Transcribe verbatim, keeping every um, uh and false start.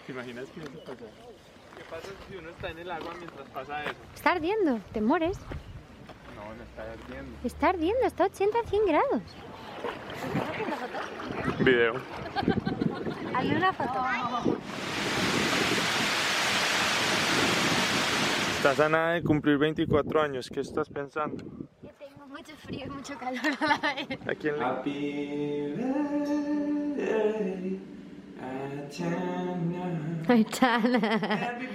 ¿Te imaginas que eso pasa? ¿Qué pasa si uno está en el agua mientras pasa eso? Está ardiendo, te mueres. No, no está ardiendo. Está ardiendo, está a ochenta a cien grados. Video. Hazle una foto. Estás a nada de cumplir veinticuatro años. ¿Qué estás pensando? Yo tengo mucho frío y mucho calor a la vez. ¿A quién le... Happy birthday, Aitana. Aitana.